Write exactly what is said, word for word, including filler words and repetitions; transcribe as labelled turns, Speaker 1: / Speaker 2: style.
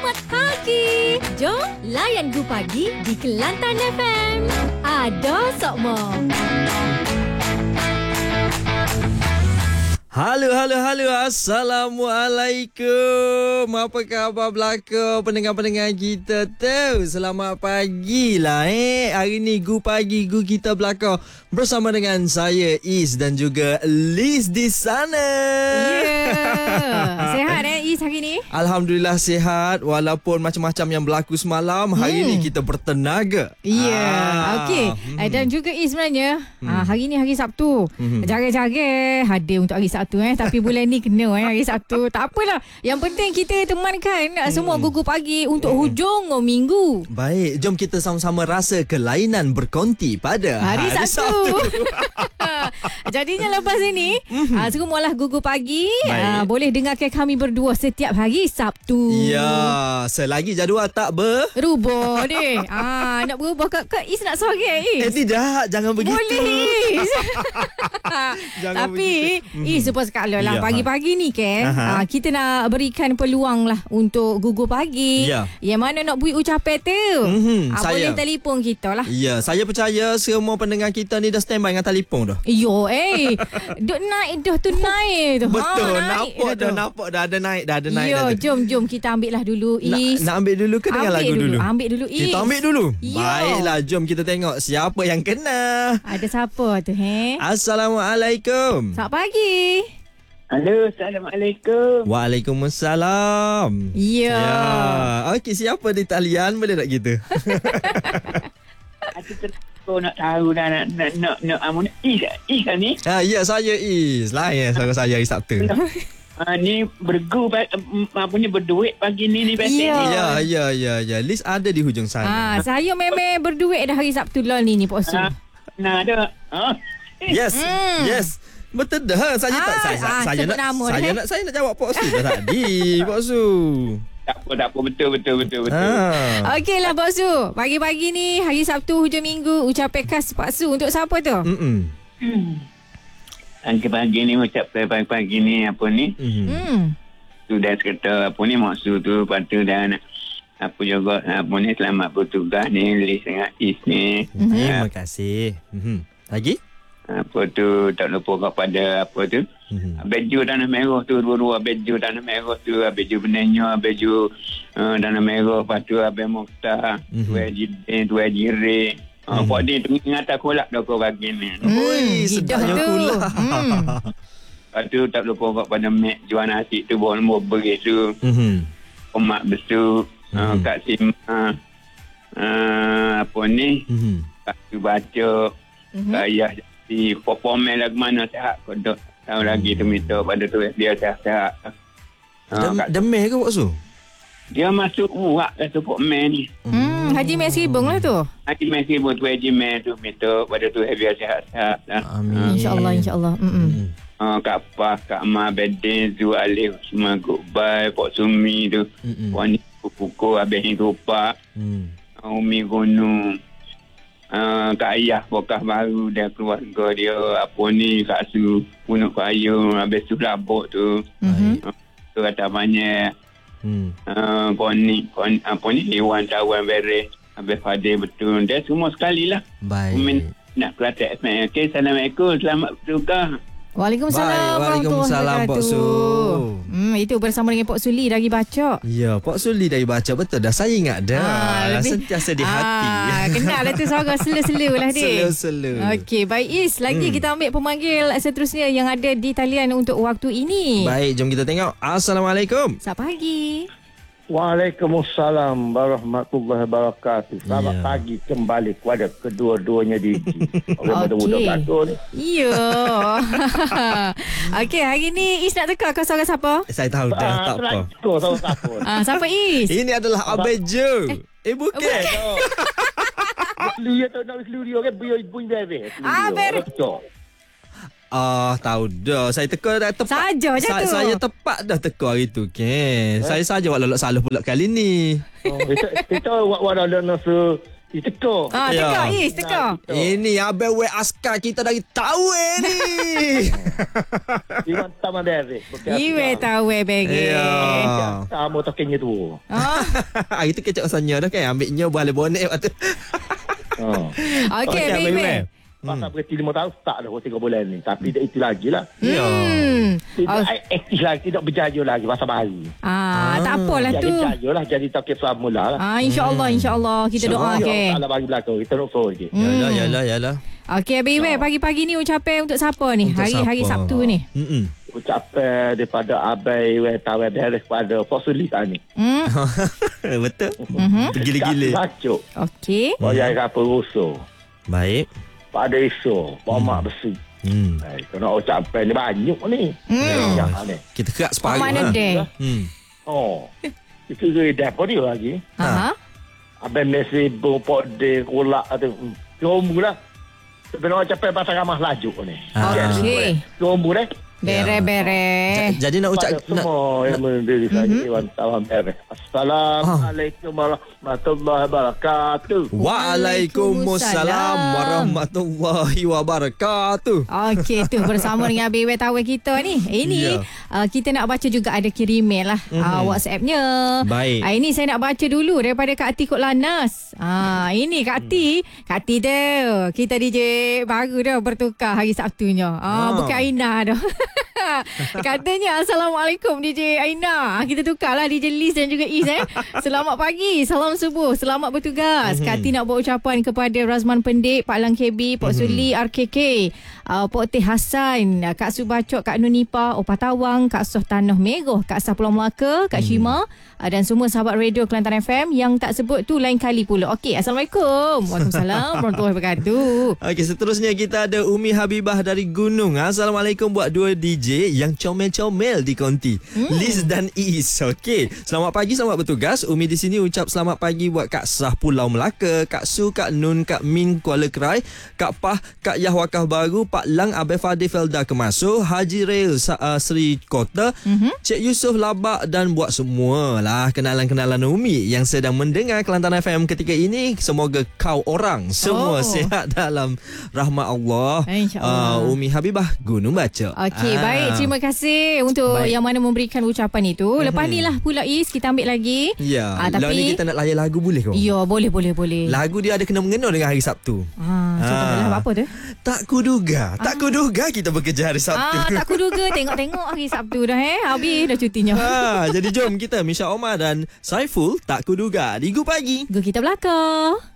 Speaker 1: Selamat pagi. Jom layan Gu Pagi di Kelantan F M. Ada Sokmo.
Speaker 2: Halo, halo, halo. Assalamualaikum. Apa khabar belaka pendengar-pendengar kita tu? Selamat pagi lah eh. Hari ni Gu Pagi, Gu kita belaka bersama dengan saya Is dan juga Liz di sana.
Speaker 1: Yeah. Sehat eh Is hari ni?
Speaker 2: Alhamdulillah sihat. Walaupun macam-macam yang berlaku semalam, hari hmm. ni kita bertenaga.
Speaker 1: Ya, yeah.
Speaker 2: ah.
Speaker 1: Okey.
Speaker 2: Hmm.
Speaker 1: Dan juga Is sebenarnya hmm. ah, hari ni hari Sabtu. Hmm. Jaga-jaga hadir untuk hari Sabtu. Eh. Tapi bulan ni kena eh, hari Sabtu. Tak apalah. Yang penting kita temankan hmm. semua Gugu Pagi untuk hmm. hujung minggu.
Speaker 2: Baik, jom kita sama-sama rasa kelainan berkonti pada
Speaker 1: hari,
Speaker 2: hari
Speaker 1: Sabtu.
Speaker 2: Sabtu.
Speaker 1: Jadinya lepas ini mm-hmm. uh, semualah Gugu Pagi uh, boleh dengarkan kami berdua setiap hari Sabtu.
Speaker 2: Ya, selagi jadual tak
Speaker 1: berubah deh. Ah, nak berubah Kak Kak Is nak sorang Is.
Speaker 2: Eh tidak, jangan begitu.
Speaker 1: Boleh Is.
Speaker 2: Jangan
Speaker 1: tapi
Speaker 2: begitu.
Speaker 1: Is supaya sekali lah
Speaker 2: ya,
Speaker 1: pagi-pagi ni kan uh, kita nak berikan peluang lah untuk Gugu Pagi.
Speaker 2: Ya.
Speaker 1: Yang mana nak buat ucapan tu
Speaker 2: mm-hmm,
Speaker 1: uh, boleh telefon kita lah.
Speaker 2: Ya, saya percaya semua pendengar kita ni dah standby dengan telefon dah.
Speaker 1: Yo eh duk naik dah tu naik tu.
Speaker 2: Betul,
Speaker 1: ha,
Speaker 2: nampak dah, dah nampak dah ada naik dah ada naik
Speaker 1: Yo,
Speaker 2: dah.
Speaker 1: jom jom kita ambil lah dulu Is.
Speaker 2: Nak, nak ambil dulu ke dengan lagu dulu?
Speaker 1: Ambil dulu Is.
Speaker 2: Kita ambil dulu.
Speaker 1: Yo.
Speaker 2: Baiklah, jom kita tengok siapa yang kena.
Speaker 1: Ada siapa tu he?
Speaker 2: Assalamualaikum.
Speaker 1: Selamat pagi.
Speaker 3: Halo, Assalamualaikum.
Speaker 2: Waalaikumsalam.
Speaker 1: Ya.
Speaker 2: Ya. Okey, siapa di talian? Boleh tak kita?
Speaker 3: Aku terus nak tahu dah nak nak nak nak amun Is Is kan ni?
Speaker 2: Ah, ya, saya Is. Lain suara saya hari Sabtu.
Speaker 3: Ah, ni bergu apa ni berduit pagi ni ni biasa
Speaker 1: Ya.
Speaker 3: ni.
Speaker 2: Ya, ya, ya, ya. Liz ada di hujung sana.
Speaker 1: Ah, saya memang berduit dah hari Sabtu lah ni ni Pak Su.
Speaker 3: Ah, nah ada. Ah.
Speaker 2: Yes.
Speaker 1: Hmm.
Speaker 2: Yes. Betul dah. Saya tak
Speaker 1: Ah,
Speaker 2: saya
Speaker 1: ah,
Speaker 2: saya
Speaker 1: sebut
Speaker 2: nak
Speaker 1: nama
Speaker 2: saya
Speaker 1: dah,
Speaker 2: nak saya nak jawab Pak Su dah tadi, Pak Su.
Speaker 3: Tak apa tak apa betul betul betul betul.
Speaker 2: Ah.
Speaker 1: Okeylah Pak Su. Pagi-pagi ni hari Sabtu hujung minggu ucapan khas Pak Su untuk siapa tu?
Speaker 2: Hmm.
Speaker 3: Hmm. Pagi-pagi ni ucap pagi-pagi ni apa ni?
Speaker 2: Hmm.
Speaker 1: Hmm.
Speaker 3: Sudah kata apa ni maksud tu patu dan apa juga apa ni selamat bertugas ni Liz dengan Is ni.
Speaker 2: Mm-hmm. Terima kasih. Hmm. Lagi?
Speaker 3: Apa tu tak lupa kepada apa tu
Speaker 2: Mm-hmm.
Speaker 3: baju tanah merah tu dua-dua baju tanah merah tu baju benanya baju uh, tanah merah lepas tu Abang Mokhtar
Speaker 2: Mm-hmm.
Speaker 3: dua jidin dua jire uh,
Speaker 2: Mm-hmm.
Speaker 3: Pak Din tu ngata kolak dah kau bagi ni
Speaker 1: Hmm,
Speaker 2: Oi,
Speaker 1: gidah
Speaker 2: sedapnya
Speaker 1: tu.
Speaker 2: pula.
Speaker 1: Hmm.
Speaker 3: lepas tu tak lupa kepada Mek jual nasi tu bawa nombor beri tu
Speaker 2: Mhm.
Speaker 3: Omak besuk uh,
Speaker 2: Mm-hmm.
Speaker 3: Kak Sima uh, apa ni
Speaker 2: Mhm.
Speaker 3: Kak tu baca
Speaker 1: Mhm.
Speaker 3: Kak Ayah si performan lagu mana sihat kau dok tahu lagi tu minta pada tu dia sihat-sihat.
Speaker 2: Dem-
Speaker 3: Uh,
Speaker 2: demeh ke Pak Su?
Speaker 3: dia masuk uak ke support man ni.
Speaker 1: Hmm, Haji Mek Sibung lah tu.
Speaker 3: Haji Messi buat tu Haji Man tu minta pada tu dia sihat-sihat.
Speaker 2: Amin.
Speaker 1: InsyaAllah, insyaAllah. Mm-mm.
Speaker 3: Uh, Kak Pah, Kak Ma, Bedin, Zu Alif, semua goodbye, Pak Sumi tu.
Speaker 2: Mm-mm.
Speaker 3: Puan ni pukul habis ni tupak.
Speaker 2: Hmm.
Speaker 3: Uh, Umi Gunung. Uh, Kak Ayah bokah baru dan keluarga dia apa ni Kak Su punuk kayu habis tu labuk tu
Speaker 1: Mhm.
Speaker 3: uh, tu kata banyak
Speaker 2: Hmm.
Speaker 3: uh, koni kon apa ni Iwan Tawan Beres habis Fadil betul dia semua sekali lah
Speaker 2: Baik.
Speaker 3: Umin nak Kelantan F M. Okay, Assalamualaikum, selamat bertugas.
Speaker 1: Waalaikumsalam.
Speaker 2: Baik, waalaikumsalam, Pak Su.
Speaker 1: Hmm, itu bersama dengan Pak Suli lagi baca.
Speaker 2: Ya, Pak Suli dari baca betul dah. Saya ingat dah.
Speaker 1: Ah, lebih-
Speaker 2: Sentiasa di hati.
Speaker 1: Ah, kenal lah tu suara selu-selu lah dia.
Speaker 2: Selu-selu.
Speaker 1: Okey, baik Is. Lagi
Speaker 2: Hmm.
Speaker 1: kita ambil pemanggil seterusnya yang ada di talian untuk waktu ini.
Speaker 2: Baik, jom kita tengok. Assalamualaikum.
Speaker 1: Selamat pagi.
Speaker 4: Waalaikumsalam warahmatullahi wabarakatuh. Selamat
Speaker 2: Ya.
Speaker 4: pagi kembali kepada kedua-duanya di orang muda-muda
Speaker 1: Okey.
Speaker 4: belakang ni.
Speaker 1: Ya. Okey, hari ni Is nak teka kau suara siapa?
Speaker 2: Saya tahu dah,
Speaker 4: Ah,
Speaker 2: tak apa.
Speaker 4: Kau tahu siapa?
Speaker 1: Ah, siapa Is?
Speaker 2: Ini adalah Abejo. Eh, bukan.
Speaker 4: Dia tak nak seluruh orang biar bunyi bebek.
Speaker 1: Ah, ber-
Speaker 2: Ah, tahu dah. Saya teka dah tepat.
Speaker 1: Saja je
Speaker 2: Sa-
Speaker 1: tu.
Speaker 2: Saya tepat dah teka hari tu, Ken. Eh? Saya saja walau salah pula kali ni.
Speaker 4: Kita kita awak wadah nak se Teko.
Speaker 1: Ah,
Speaker 2: Ya.
Speaker 1: teka, Is, teka.
Speaker 2: Ini Abang we askar kita dari Tawe ni.
Speaker 4: Iwan taman beres.
Speaker 1: Iwe tahu eh bege.
Speaker 2: Ya.
Speaker 4: Kamu tokennya tu.
Speaker 1: Ah,
Speaker 2: Hari tu kecak rasanya dah kan. Ambilnya boleh bonek waktu.
Speaker 4: Oh.
Speaker 1: okey,
Speaker 2: Abang
Speaker 1: baik,
Speaker 2: we.
Speaker 1: baik.
Speaker 4: Pasal berhenti lima tahun tak dah tiga bulan ni. Tapi dah itu lagi lah.
Speaker 2: Ya.
Speaker 1: Hmm.
Speaker 4: Tidak
Speaker 1: Oh,
Speaker 4: aktif lagi, tidak berjaya lagi masa baru.
Speaker 1: ah, tak apalah
Speaker 4: Jadi
Speaker 1: tu.
Speaker 4: berjaya lah, jadi token semula lah.
Speaker 1: Ah, insya-Allah, insya-Allah kita doa
Speaker 2: InsyaAllah.
Speaker 1: ke.
Speaker 4: Allah bagi belakang, kita nak follow je.
Speaker 2: Yalah, yalah, yalah.
Speaker 1: Okey, Abang Iwe, pagi-pagi ni ucapan untuk siapa ni?
Speaker 2: Untuk
Speaker 1: Hari hari
Speaker 2: siapa?
Speaker 1: Sabtu ni.
Speaker 2: Mm-mm.
Speaker 4: Ucapan daripada Abai we tahu beres pada Fosuli ni.
Speaker 1: Hmm.
Speaker 2: Betul.
Speaker 1: Mhm.
Speaker 2: Gila-gila.
Speaker 4: Bacuk.
Speaker 1: Okey.
Speaker 4: Bayar apa rusuh.
Speaker 2: Baik.
Speaker 4: Pada isu, Bamak besi.
Speaker 2: Hmm.
Speaker 4: Eh, kena ucapan ni banyak ni.
Speaker 1: Hmm.
Speaker 4: Yang ni.
Speaker 2: Kita kerak
Speaker 1: Apa
Speaker 2: separuh.
Speaker 1: mana
Speaker 2: ha.
Speaker 1: deh?
Speaker 2: Hmm.
Speaker 4: Oh. Itu dia apa dia lagi?
Speaker 1: Ha.
Speaker 4: Abang mesti bumpot de kulak atau jombu lah. Sebenarnya ucapan pasal ramah laju ni.
Speaker 2: Ah.
Speaker 1: Okey.
Speaker 4: Jombu deh.
Speaker 1: Bere-bere.
Speaker 2: Ja- Jadi nak ucap
Speaker 4: Pada
Speaker 2: nak,
Speaker 4: semua yang mendiri saya Iwan Tawan Beres. Assalamualaikum warahmatullahi wabarakatuh.
Speaker 2: Waalaikumsalam warahmatullahi wabarakatuh.
Speaker 1: Okey, tu bersama dengan Abang Iwe tahu kita ni. Ini
Speaker 2: Ya.
Speaker 1: uh, kita nak baca juga ada kiriman lah
Speaker 2: Mhm.
Speaker 1: uh, WhatsApp-nya.
Speaker 2: Baik.
Speaker 1: Uh, ini saya nak baca dulu daripada Kak Ati Kok Lanas. Ah, ini Kak Ati. Kak Ati tu. Kita D J baru dah bertukar hari Sabtunya. Ah,
Speaker 2: Ah.
Speaker 1: bukan Aina dah. Katanya Assalamualaikum D J Aina. Kita tukarlah D J Liz dan juga Iz eh. Selamat pagi, salam subuh, selamat bertugas.
Speaker 2: Mhm.
Speaker 1: Kati nak buat ucapan kepada Razman Pendik, Pak Lang K B, Pak Suli R K K, uh, Pak Teh Hassan, uh, Kak Subacok, Kak Nunipa, Opah Tawang, Kak Soh Tanah Merah, Kak Sah Pulau Melaka, Kak Shima, uh, dan semua sahabat radio Kelantan F M yang tak sebut tu lain kali pula. Okey, Assalamualaikum. Waalaikumsalam warahmatullahi wabarakatuh.
Speaker 2: Okey, seterusnya kita ada Umi Habibah dari Gunung. Assalamualaikum buat dua D J yang comel-comel di konti. Hmm. Liz dan Is. Okey. Selamat pagi, selamat bertugas. Umi di sini ucap selamat pagi buat Kak Sah Pulau Melaka, Kak Su, Kak Nun, Kak Min Kuala Kerai, Kak Pah, Kak Yah Wakaf Baru, Pak Lang, Abang Fadil Felda Kemasu, Haji Rail uh, Seri Kota, mm-hmm. Cik Yusof Labak dan buat semualah kenalan-kenalan Umi yang sedang mendengar Kelantan F M ketika ini. Semoga kau orang semua
Speaker 1: Oh.
Speaker 2: sihat dalam rahmat Allah.
Speaker 1: InsyaAllah.
Speaker 2: Uh, Umi Habibah Gunung Baca.
Speaker 1: Okey,
Speaker 2: Ah.
Speaker 1: baik. Terima kasih untuk
Speaker 2: Baik.
Speaker 1: yang mana memberikan ucapan itu. Lepas ni lah pula Is, kita ambil lagi.
Speaker 2: Ya,
Speaker 1: Ah,
Speaker 2: lalu ni
Speaker 1: tapi
Speaker 2: kita nak layan lagu boleh ke?
Speaker 1: ya, boleh, boleh, boleh.
Speaker 2: Lagu dia ada kena-mengena dengan hari Sabtu.
Speaker 1: Ah, contohnya
Speaker 2: Ah.
Speaker 1: apa tu?
Speaker 2: Tak kuduga, tak kuduga kita bekerja hari Sabtu.
Speaker 1: Ah, tak kuduga tengok-tengok hari Sabtu dah eh. Habis dah cutinya.
Speaker 2: Ha, jadi jom kita Misha Omar dan Saiful tak kuduga di Gu Pagi.
Speaker 1: Go kita belakang.